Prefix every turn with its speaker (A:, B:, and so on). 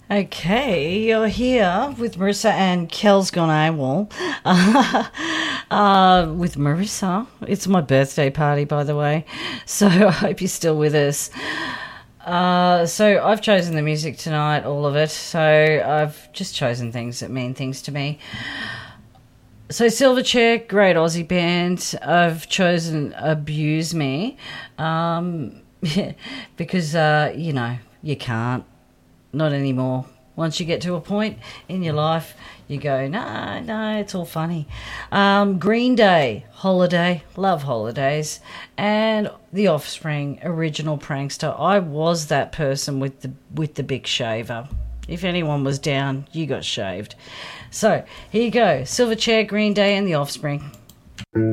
A: Okay, you're here with Marissa and Kel's gone AWOL. With Marissa. It's my birthday party, by the way. So I hope you're still with us. So I've chosen the music tonight, all of it. So I've just chosen things that mean things to me. So Silverchair, great Aussie band. I've chosen Abuse Me because, you can't. Not anymore. Once you get to a point in your life, you go, no, it's all funny. Green Day, Holiday, love holidays, and The Offspring, original prankster. I was that person with the big shaver. If anyone was down, you got shaved. So here you go, Silverchair, Green Day, and The Offspring.